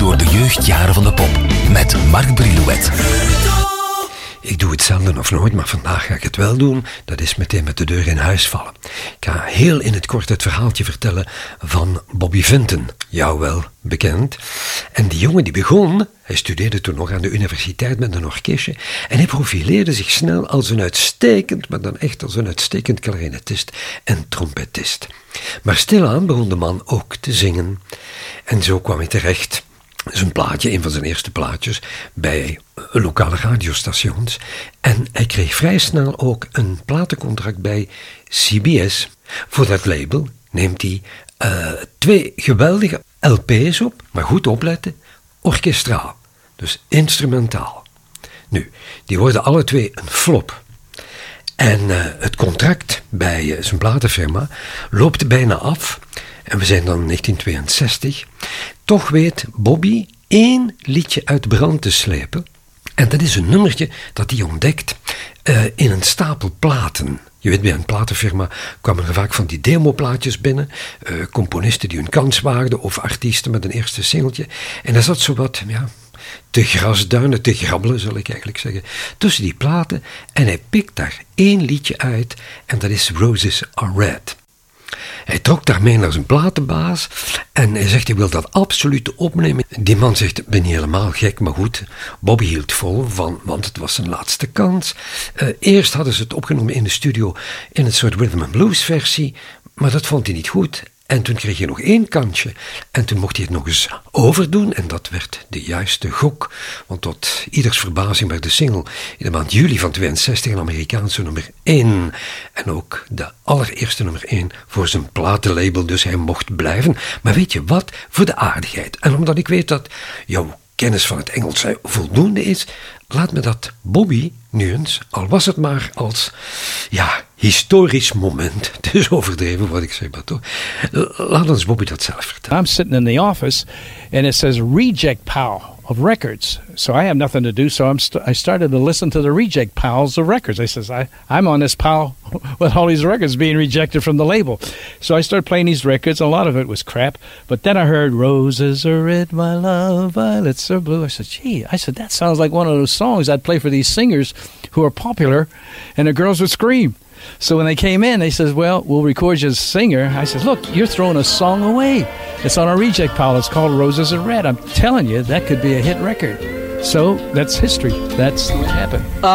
door de jeugdjaren van de pop. Met Mark Brilouet. Ik doe hetzelfde nog nooit, maar vandaag ga ik het wel doen. Dat is meteen met de deur in huis vallen. Ik ga heel in het kort het verhaaltje vertellen van Bobby Vinton. Jou wel bekend. En die jongen die begon, hij studeerde toen nog aan de universiteit met een orkestje. En hij profileerde zich snel als een uitstekend, maar dan echt als een uitstekend klarinetist en trompetist. Maar stilaan begon de man ook te zingen. En zo kwam hij terecht. Zijn plaatje, een van zijn eerste plaatjes, bij lokale radiostations. En hij kreeg vrij snel ook een platencontract bij CBS. Voor dat label neemt hij 2 geweldige LP's op, maar goed opletten, orkestraal, dus instrumentaal. Nu, die worden alle 2 een flop. En het contract bij zijn platenfirma loopt bijna af. En we zijn dan in 1962. Toch weet Bobby 1 liedje uit brand te slepen. En dat is een nummertje dat hij ontdekt in een stapel platen. Je weet, bij een platenfirma kwamen er vaak van die demoplaatjes binnen. Componisten die hun kans waagden of artiesten met een eerste singeltje. En daar zat zo wat, te grasduinen, te grabbelen zal ik eigenlijk zeggen, tussen die platen. En hij pikt daar 1 liedje uit en dat is Roses Are Red. Hij trok daarmee naar zijn platenbaas en hij zegt, hij wil dat absoluut opnemen. Die man zegt, ben je helemaal gek, maar goed. Bobby hield vol, want het was zijn laatste kans. Eerst hadden ze het opgenomen in de studio in een soort rhythm and blues versie, maar dat vond hij niet goed. En toen kreeg hij nog 1 kansje. En toen mocht hij het nog eens overdoen. En dat werd de juiste gok. Want tot ieders verbazing werd de single in de maand juli van 62 een Amerikaanse nummer 1. En ook de allereerste nummer 1 voor zijn platenlabel. Dus hij mocht blijven. Maar weet je wat? Voor de aardigheid. En omdat ik weet dat jouw kennis van het Engels voldoende is, laat me dat Bobby nu eens, al was het maar als, historisch moment. Het is overdreven wat ik zeg, maar toch. Laat ons Bobby dat zelf vertellen. I'm sitting in the office and it says reject pile of records. So I have nothing to do, so I started to listen to the reject piles of records. I says, I'm on this pile with all these records being rejected from the label. So I started playing these records. A lot of it was crap. But then I heard, Roses are red, my love, violets are blue. I said, that sounds like one of those songs I'd play for these singers who are popular, and the girls would scream. So when they came in, they said, well, we'll record you as a singer. I said, look, you're throwing a song away. It's on our reject pile. It's called Roses Are Red. I'm telling you, that could be a hit record. So that's history. That's what happened.